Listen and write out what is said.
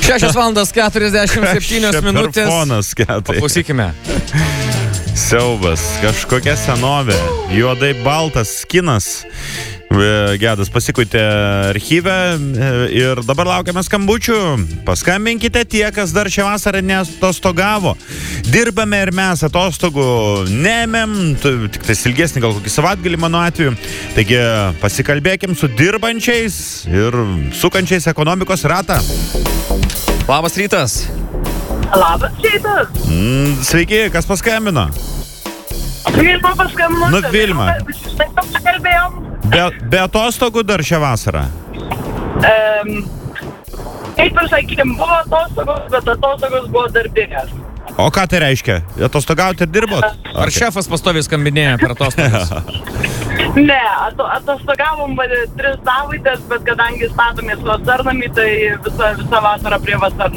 6:47 minutės. Telefonas, Paklausykime. Siaubas, kažkokia senovė, juodai baltas kinas. Gedas pasikuitė archyve ir dabar laukiame skambučių. Paskambinkite tie, kas dar šią vasarą neatostogavo. Dirbame ir mes atostogų neėmėm, tik tai ilgesnį gal kokį savaitgalį mano atveju. Taigi pasikalbėkim su dirbančiais ir sukančiais ekonomikos ratą. Labas rytas. Labas rytas. Sveiki, kas paskambino? Vilma paskambino. Nu, Vilma. Štai pakalbėjom. Be atostogų dar šią vasarą? Kaip ir sakykime, buvo atostogos, bet atostogos buvo darbinės. O ką tai reiškia? Atostogauti ir dirbot? Ar šefas pastoviai skambinėja per atostogas? Ne, atostogavom 3 savaitės, bet kadangi statomės vasarnamį, tai visa vasara prie vasarnamį.